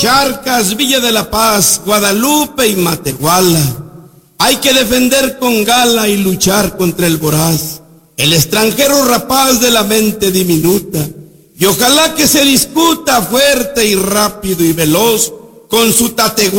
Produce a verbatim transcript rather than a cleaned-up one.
Charcas, Villa de la Paz, Guadalupe y Matehuala. Hay que defender con gala y luchar contra el voraz, el extranjero rapaz de la mente diminuta. Y ojalá que se discuta fuerte y rápido y veloz con su tateguala.